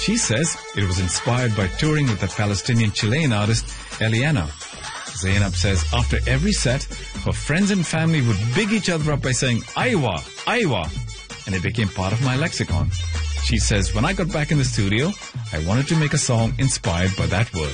She says it was inspired by touring with the Palestinian-Chilean artist Eliana. Zainab says after every set, her friends and family would big each other up by saying, Aiwa, Aiwa, and it became part of my lexicon. She says, when I got back in the studio, I wanted to make a song inspired by that word.